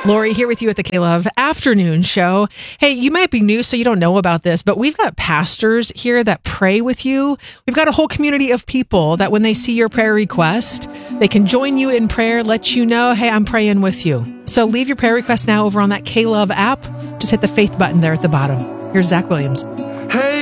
Lori here with you at the K-Love Afternoon Show. Hey, you might be new, so you don't know about this, but we've got pastors here that pray with you. We've got a whole community of people that when they see your prayer request, they can join you in prayer, let you know, hey, I'm praying with you. So leave your prayer request now over on that K-Love app. Just hit the faith button there at the bottom. Here's Zach Williams.